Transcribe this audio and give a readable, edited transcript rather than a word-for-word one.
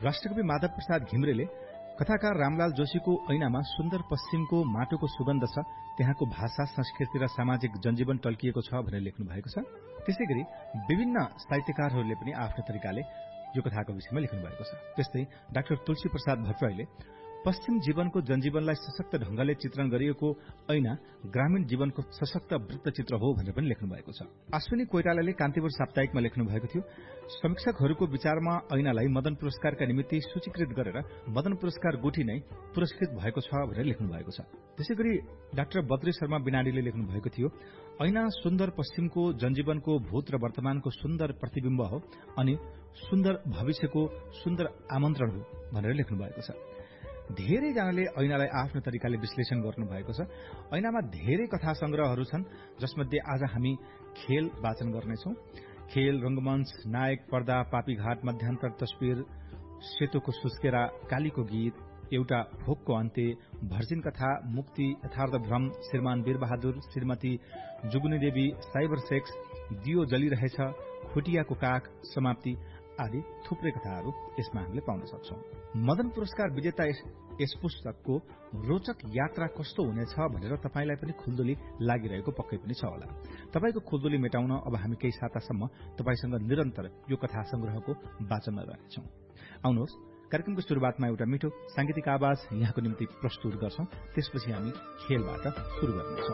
राष्ट्रकवि माधव प्रसाद घिम्रेले कथाकार रामलाल जोशीको ऐनामा सुन्दर पश्चिमको माटोको सुगन्ध छ, त्यहाँको भाषा, संस्कृति र सामाजिक जनजीवन टल्किएको छ भनेर लेख्नु भएको छ। त्यसैगरी विभिन्न साहित्यकारहरूले पनि आफ्नो तरिकाले यो कथाको विषयमा लेख्नु भएको छ। त्यस्तै डाक्टर तुलसी प्रसाद भट्टराईले पश्चिम जीवनको जनजीवनलाई सशक्त ढंगले चित्रण गरिएको ऐना ग्रामीण जीवनको सशक्त वृत्तचित्र हो भनेर पनि लेख्नु भएको छ। अश्विनी कोइरालाले कान्तिपुर साप्ताहिकमा लेख्नु भएको थियो, समीक्षकहरूको विचारमा ऐनालाई मदन पुरस्कारका निमित्त सूचीकृत गरेर मदन पुरस्कार गुठी नै पुरस्कृत भएको छ भनेर लेख्नु भएको छ। त्यसैगरी डाक्टर बद्री शर्मा बिनाडीले लेख्नु भएको थियो, ऐना सुन्दर पश्चिमको जनजीवनको भूत र वर्तमानको सुन्दर प्रतिबिम्ब हो अनि सुन्दर भविष्यको सुन्दर आमन्त्रण हो भनेर लेख्नु भएको छ। धेरैजनाले ऐनालाई आफ्नो तरिकाले विश्लेषण गर्नु भएको छ। ऐनामा धेरै कथा संग्रहहरू छन्, जसमध्ये आज हामी खेल वाचन गर्नेछौं। खेल, रंगमञ्च, नायक, पर्दा, पापीघाट, मध्यान्तर, तस्वीर, सेतोको सुस्केरा, कालीको गीत, एउटा भोकको अन्त्य, भर्जिन कथा, मुक्ति, यथार्थ भ्रम, श्रीमान वीरबहादुर, श्रीमती जुगुनी देवी, साइबर सेक्स, दियो जलिरहेछ, खुटियाको काख, समाप्ति आदि थुप्रै कथाहरू यसमा हामीले पाउन सक्छौं। मदन पुरस्कार विजेता यस पुस्तकको रोचक यात्रा कस्तो हुनेछ भनेर तपाईलाई पनि खुल्दुली लागिरहेको पक्कै पनि छ होला। तपाईको खुल्दुली मेटाउन अब हामी केही सातासम्म तपाईसँग निरन्तर यो कथा संग्रहको वाचनमा रहनेछौं। आउनुहोस्, कार्यक्रमको शुरूआतमा एउटा मिठो सांगीतिक आवाज यहाँको निम्ति प्रस्तुत गर्छौं, त्यसपछि हामी खेलबाट शुरू गर्नेछौं।